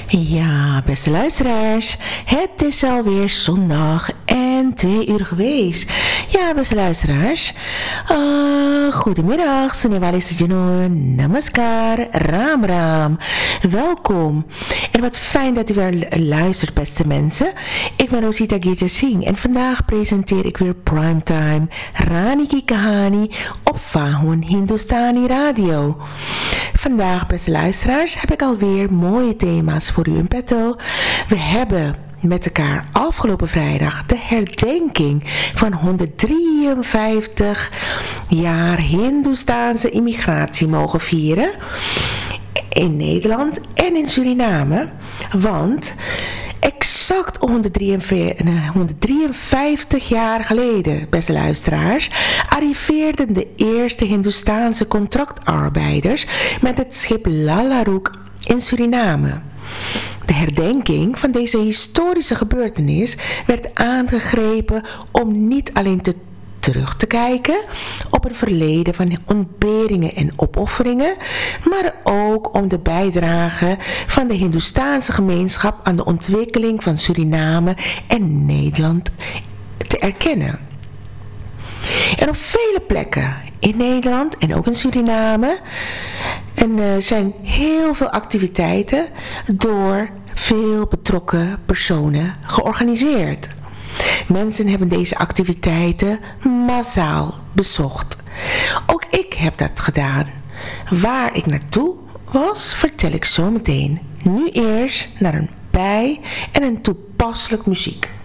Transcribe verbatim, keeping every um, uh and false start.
Ja, beste luisteraars, het is alweer zondag en twee uur geweest. Ja, beste luisteraars, uh, goedemiddag, Sunewali Sejano, namaskar, raam raam, welkom. En wat fijn dat u weer luistert, beste mensen. Ik ben Rosita Gita Singh en vandaag presenteer ik weer Primetime Rani Ki Kahani op Fahun Hindustani Radio. Vandaag, beste luisteraars, heb ik alweer mooie thema's voor u in petto. We hebben met elkaar afgelopen vrijdag de herdenking van honderddrieënvijftig jaar Hindoestaanse immigratie mogen vieren. In Nederland en in Suriname. Want exact honderddrieënvijftig jaar geleden, beste luisteraars, arriveerden de eerste Hindoestaanse contractarbeiders met het schip Lalaroek in Suriname. De herdenking van deze historische gebeurtenis werd aangegrepen om niet alleen te terug te kijken op een verleden van ontberingen en opofferingen, maar ook om de bijdrage van de Hindoestaanse gemeenschap aan de ontwikkeling van Suriname en Nederland te erkennen. En op vele plekken in Nederland en ook in Suriname en, uh, zijn heel veel activiteiten door veel betrokken personen georganiseerd. Mensen hebben deze activiteiten massaal bezocht. Ook ik heb dat gedaan. Waar ik naartoe was, vertel ik zo meteen. Nu eerst naar een bij- en een toepasselijk muziek.